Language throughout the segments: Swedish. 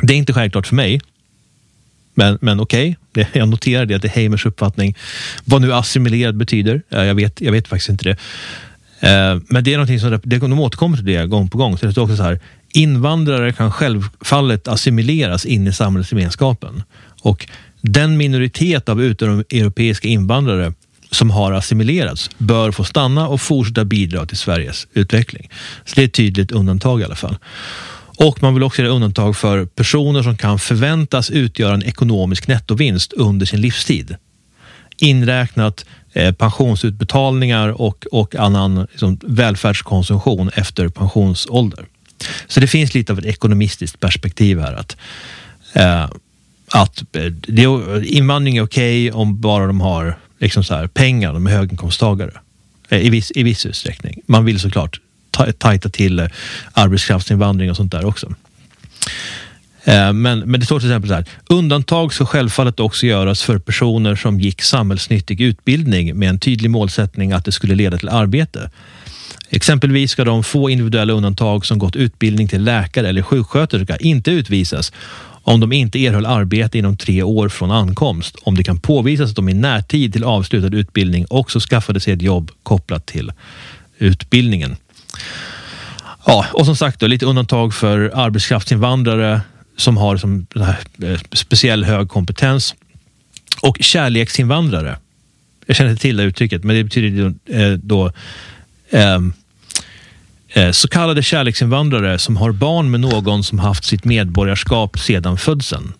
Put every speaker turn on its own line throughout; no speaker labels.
Det är inte självklart för mig. Men okej, jag noterar det att det är Heimers uppfattning. Vad nu assimilerad betyder, jag vet faktiskt inte det. Men det är någonting som de återkommer till det gång på gång. Så det är också så här, invandrare kan självfallet assimileras in i samhällsgemenskapen. Och den minoritet av utomeuropeiska invandrare som har assimilerats bör få stanna och fortsätta bidra till Sveriges utveckling. Så det är ett tydligt undantag i alla fall. Och man vill också göra undantag för personer som kan förväntas utgöra en ekonomisk nettovinst under sin livstid. Inräknat pensionsutbetalningar och annan liksom, välfärdskonsumtion efter pensionsålder. Så det finns lite av ett ekonomistiskt perspektiv här att invandring är okej om bara de har liksom så här, pengar, de är höginkomsttagare i viss utsträckning. Man vill såklart tajta till arbetskraftsinvandring och sånt där också. Men det står till exempel så här: undantag ska självfallet också göras för personer som gick samhällsnyttig utbildning med en tydlig målsättning att det skulle leda till arbete. Exempelvis ska de få individuella undantag som gått utbildning till läkare eller sjuksköterska inte utvisas om de inte erhöll arbete inom 3 år från ankomst, om det kan påvisas att de i närtid till avslutad utbildning också skaffade sig ett jobb kopplat till utbildningen. Ja, och som sagt då, lite undantag för arbetskraftsinvandrare som har som speciell hög kompetens, och kärleksinvandrare. Jag känner inte till det uttrycket, men det betyder då så kallade kärleksinvandrare som har barn med någon som haft sitt medborgarskap sedan födseln.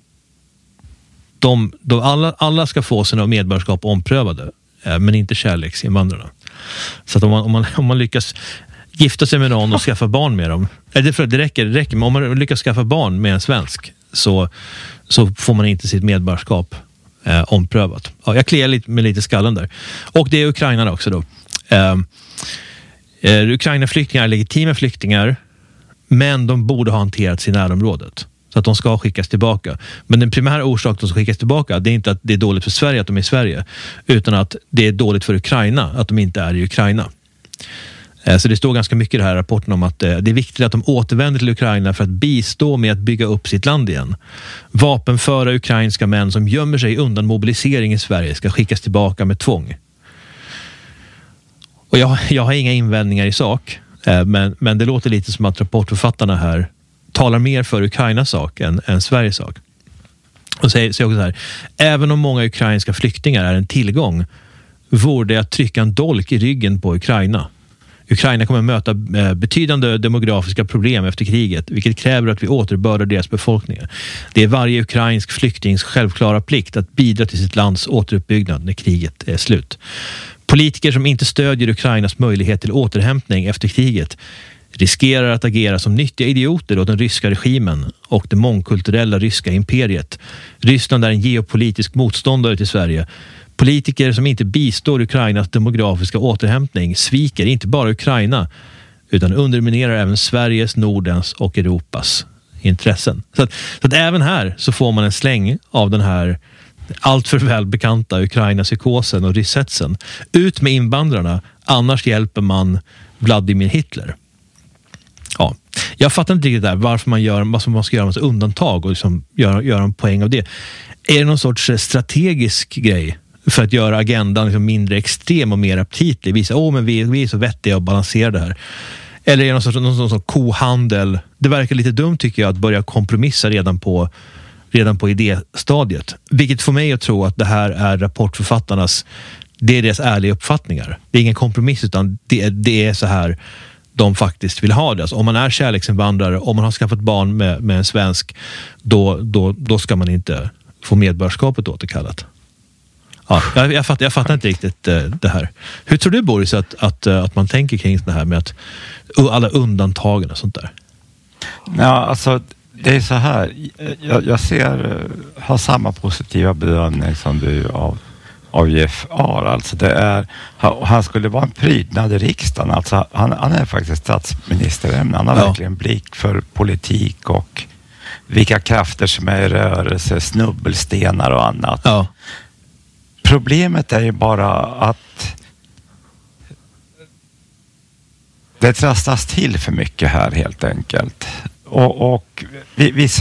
Alla ska få sina medborgarskap omprövade, men inte kärleksinvandrarna. Så att om man lyckas gifta sig med någon och skaffa barn med dem, det räcker, men om man lyckas skaffa barn med en svensk så får man inte sitt medborgarskap omprövat. Ja, jag kliar med lite skallen där. Och det är Ukraina också då. Ukraina-flyktingar är legitima flyktingar, men de borde ha hanterats i närområdet. Så att de ska skickas tillbaka. Men den primära orsaken att de ska skickas tillbaka, det är inte att det är dåligt för Sverige att de är i Sverige, utan att det är dåligt för Ukraina att de inte är i Ukraina. Så det står ganska mycket i den här rapporten om att det är viktigt att de återvänder till Ukraina för att bistå med att bygga upp sitt land igen. Vapenföra ukrainska män som gömmer sig undan mobilisering i Sverige ska skickas tillbaka med tvång. Och jag har inga invändningar i sak, men det låter lite som att rapportförfattarna här talar mer för Ukrainas sak än Sveriges sak. Och säger också så här: även om många ukrainska flyktingar är en tillgång, vore det att trycka en dolk i ryggen på Ukraina. Ukraina kommer möta betydande demografiska problem efter kriget, vilket kräver att vi återbördar deras befolkningar. Det är varje ukrainsk flyktings självklara plikt att bidra till sitt lands återuppbyggnad när kriget är slut. Politiker som inte stödjer Ukrainas möjlighet till återhämtning efter kriget riskerar att agera som nyttiga idioter åt den ryska regimen och det mångkulturella ryska imperiet. Ryssland är en geopolitisk motståndare till Sverige. Politiker som inte bistår Ukrainas demografiska återhämtning sviker inte bara Ukraina utan underminerar även Sveriges, Nordens och Europas intressen. Så att även här så får man en släng av den här allt för välbekanta Ukraina-psykosen och ryshetsen. Ut med invandrarna, annars hjälper man Vladimir Hitler. Ja, jag fattar inte riktigt där varför man ska göra en undantag och liksom göra en poäng av det. Är det någon sorts strategisk grej för att göra agendan liksom mindre extrem och mer aptitlig? Visa, men vi är så vettiga och balanserade här. Eller är det någon sorts kohandel? Det verkar lite dumt tycker jag att börja kompromissa redan på idéstadiet. Vilket får mig att tro att det här är rapportförfattarnas, det är deras ärliga uppfattningar. Det är ingen kompromiss utan det är så här de faktiskt vill ha det. Alltså, om man är kärleksinvandrare, om man har skaffat barn med en svensk, då ska man inte få medborgarskapet återkallat. Ja, jag fattar inte riktigt det här. Hur tror du, Boris, att man tänker kring det här med att alla undantagen och sånt där?
Ja, alltså det är så här. Jag har samma positiva bedömning som du av Jeff Ahl. Alltså han skulle vara en prydnad i riksdagen. Alltså han är faktiskt statsminister. Han har verkligen blick för politik och vilka krafter som är i rörelse, snubbelstenar och annat. Ja. Problemet är ju bara att det trasslas till för mycket här helt enkelt. Och vissa